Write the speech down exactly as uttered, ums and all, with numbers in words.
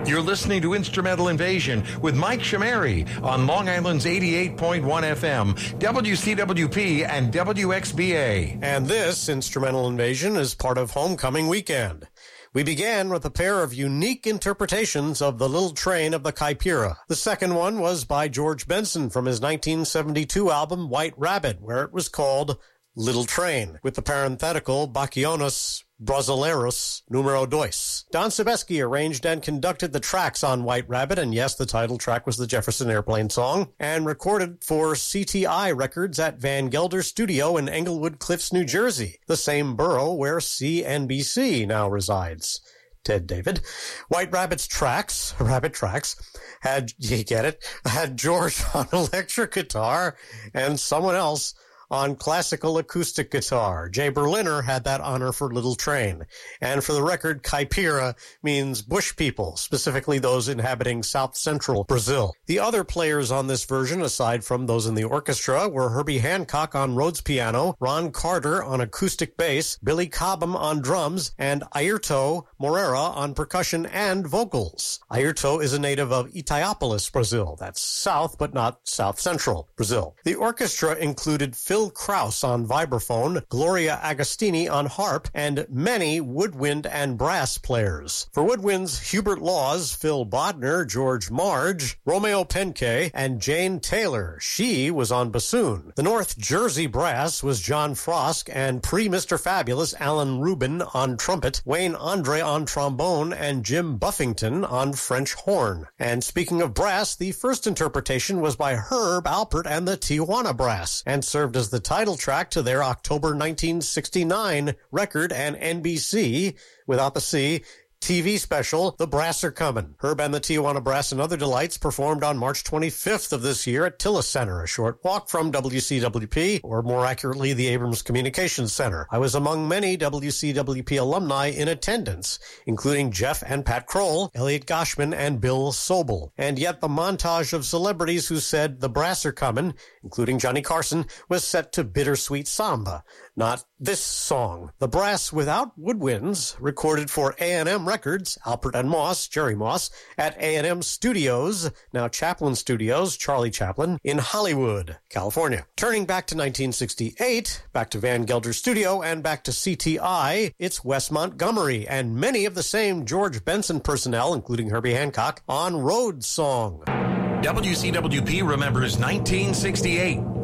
You're listening to Instrumental Invasion with Mike Shamari on Long Island's eighty-eight point one F M, W C W P, and W X B A. And this Instrumental Invasion is part of Homecoming Weekend. We began with a pair of unique interpretations of The Little Train of the Kaipira. The second one was by George Benson from his nineteen seventy-two album White Rabbit, where it was called Little Train, with the parenthetical Bacchiones Brasileiros numero dos. Don Sebesky arranged and conducted the tracks on White Rabbit, and yes, the title track was the Jefferson Airplane song, and recorded for C T I Records at Van Gelder Studio in Englewood Cliffs, New Jersey, the same borough where C N B C now resides. Ted David. White Rabbit's tracks, Rabbit tracks, had, you get it, had George on electric guitar and someone else on classical acoustic guitar. Jay Berliner had that honor for Little Train. And for the record, Kaipira means bush people, specifically those inhabiting south-central Brazil. The other players on this version, aside from those in the orchestra, were Herbie Hancock on Rhodes piano, Ron Carter on acoustic bass, Billy Cobham on drums, and Ayrton Moreira on percussion and vocals. Ayrton is a native of Itaiópolis, Brazil. That's south, but not south-central Brazil. The orchestra included Phil Phil Krause on vibraphone, Gloria Agostini on harp, and many woodwind and brass players. For woodwinds, Hubert Laws, Phil Bodner, George Marge, Romeo Penke, and Jane Taylor. She was on bassoon. The North Jersey brass was John Frosk and pre-Mister Fabulous Alan Rubin on trumpet, Wayne Andre on trombone, and Jim Buffington on French horn. And speaking of brass, the first interpretation was by Herb Alpert and the Tijuana Brass, and served as the title track to their October nineteen sixty-nine record and N B C, without the C, T V special, The Brass Are Comin'. Herb and the Tijuana Brass and Other Delights performed on March twenty-fifth of this year at Tillis Center, a short walk from W C W P, or more accurately, the Abrams Communications Center. I was among many W C W P alumni in attendance, including Jeff and Pat Kroll, Elliot Goshman, and Bill Sobel. And yet the montage of celebrities who said The Brass Are Comin', including Johnny Carson, was set to Bittersweet Samba, not this song. The Brass Without Woodwinds, recorded for A and M Records, Alpert and Moss, Jerry Moss, at A and M Studios, now Chaplin Studios, Charlie Chaplin, in Hollywood, California. Turning back to nineteen sixty-eight, back to Van Gelder Studio, and back to C T I, it's Wes Montgomery, and many of the same George Benson personnel, including Herbie Hancock, on Rhodes Song. W C W P remembers nineteen sixty-eight.